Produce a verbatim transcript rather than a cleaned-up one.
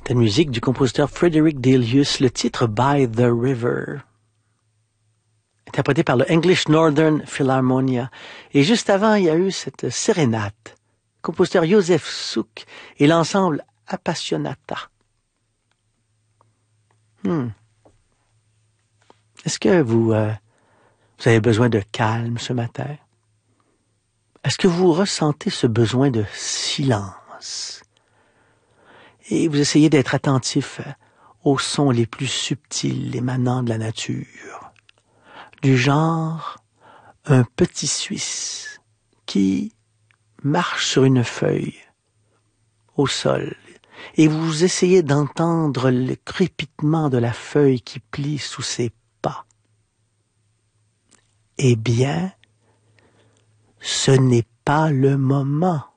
La musique du compositeur Frederick Delius, le titre By the River, interprété par le English Northern Philharmonia. Et juste avant, il y a eu cette sérénate, compositeur Joseph Suk et l'ensemble Appassionata. Hmm. Est-ce que vous, euh, vous avez besoin de calme ce matin? Est-ce que vous ressentez ce besoin de silence? Et vous essayez d'être attentif aux sons les plus subtils émanant de la nature, du genre un petit Suisse qui marche sur une feuille au sol, et vous essayez d'entendre le crépitement de la feuille qui plie sous ses pas. Eh bien, ce n'est pas le moment.